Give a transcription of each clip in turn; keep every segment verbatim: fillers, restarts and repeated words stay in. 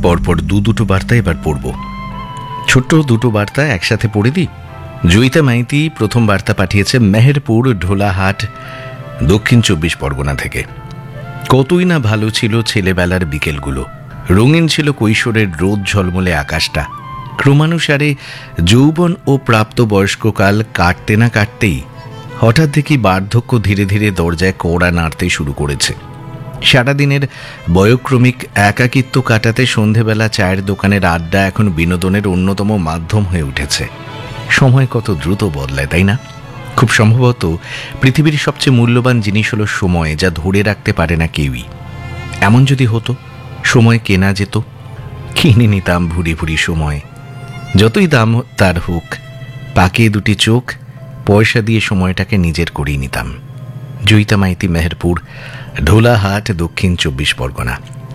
পরপর দু দুটো বার্তা এবার পড়ব। ছোট্ট দুটো বার্তা একসাথে পড়ে দিই। জয়িতা মাইতি প্রথম বার্তা পাঠিয়েছে মেহেরপুর ঢোলাহাট, দক্ষিণ চব্বিশ পরগনা থেকে। কতই না ভালো ছিল ছেলেবেলার বিকেলগুলো, রঙিন ছিল কৈশোরের রোদ ঝলমলে আকাশটা। ক্রমানুসারে যৌবন ও প্রাপ্তবয়স্ককাল কাটতে না কাটতেই হঠাৎ দেখি বার্ধক্য ধীরে ধীরে দরজায় কড়া নাড়তে শুরু করেছে। সারাদিনের বয়ক্রমিক একাকিত্ব কাটাতে সন্ধেবেলা চায়ের দোকানের আড্ডা এখন বিনোদনের অন্যতম মাধ্যম হয়ে উঠেছে। সময় কত দ্রুত বদলায়, তাই না? খুব সম্ভবত পৃথিবীর সবচেয়ে মূল্যবান জিনিস হলো সময়, যা ধরে রাখতে পারে না কেউই। এমন যদি হতো সময় কেনা যেত, কিনে নিতাম ভুরি ভুরি সময়, যতই দাম তার হোক। পাকিয়ে দুটি চোখ, পয়সা দিয়ে সময়টাকে নিজের করিয়ে নিতাম। জয়িতা মাইতি, মেহেরপুর ঢোলাহাট, দক্ষিণ চব্বিশ পরগনা।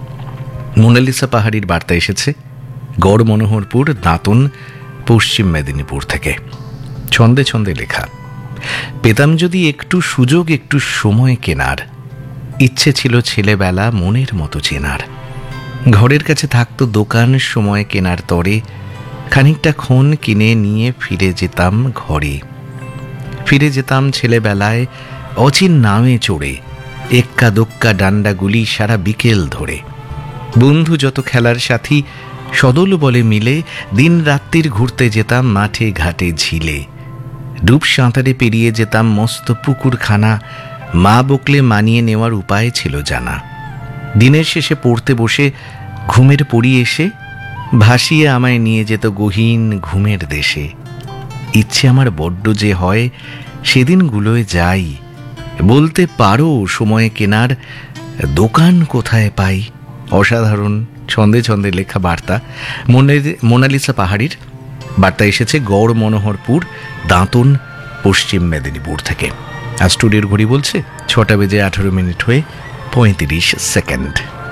মোনালিসা পাহাড়ির বার্তা এসেছে গড় মনোহরপুর, দাঁতন, পশ্চিম মেদিনীপুর থেকে। ছন্দে ছন্দে লেখা। পেতাম যদি একটু সুযোগ, একটু সময় কেনার, ইচ্ছে ছিল ছেলেবেলা মনের মতো চেনার। ঘরের কাছে থাকতো দোকান, সময় কেনার তরে খানিকটা ক্ষণ কিনে নিয়ে ফিরে যেতাম ঘরে। ফিরে যেতাম ছেলেবেলায় অচিন নামে চড়ে, এক্কা দোক্কা ডান্ডাগুলি সারা বিকেল ধরে। বন্ধু যত খেলার সাথী সদল বলে মিলে দিন রাত্রির ঘুরতে যেতাম মাঠে ঘাটে ঝিলে। ডুব সাঁতারে পেরিয়ে যেতাম মস্ত পুকুরখানা, মা বকলে মানিয়ে নেওয়ার উপায় ছিল জানা। দিনের শেষে পড়তে বসে ঘুমের পড়ি এসে ভাসিয়ে আমায় নিয়ে যেত গহীন ঘুমের দেশে। ইচ্ছে আমার বড্ড যে হয় সেদিনগুলোয় যাই, বলতে পারো সময় কেনার দোকান কোথায় পাই। অসাধারণ ছন্দে ছন্দে লেখা বার্তা মোনালিসা পাহাড়ির। বার্তা এসেছে গড় মনোহরপুর, দাঁতন, পশ্চিম মেদিনীপুর থেকে। আর স্টুডিওর ঘড়ি বলছে ছটা বেজে আঠারো মিনিট হয়ে পঁয়ত্রিশ সেকেন্ড।